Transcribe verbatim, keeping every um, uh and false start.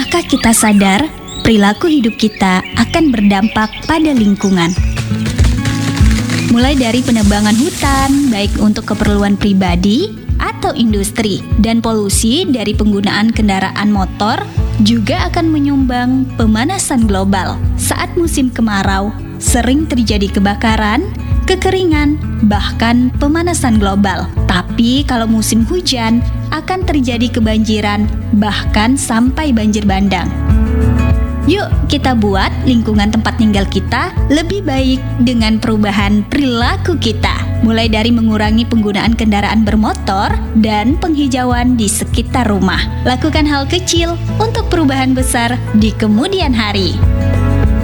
Pernahkah kita sadar perilaku hidup kita akan berdampak pada lingkungan? Mulai dari penebangan hutan, baik untuk keperluan pribadi atau industri, dan polusi dari penggunaan kendaraan motor juga akan menyumbang pemanasan global. Saat musim kemarau, sering terjadi kebakaran, kekeringan, bahkan pemanasan global. Tapi kalau musim hujan, akan terjadi kebanjiran, bahkan sampai banjir bandang. Yuk kita buat lingkungan tempat tinggal kita lebih baik dengan perubahan perilaku kita. Mulai dari mengurangi penggunaan kendaraan bermotor dan penghijauan di sekitar rumah. Lakukan hal kecil untuk perubahan besar di kemudian hari.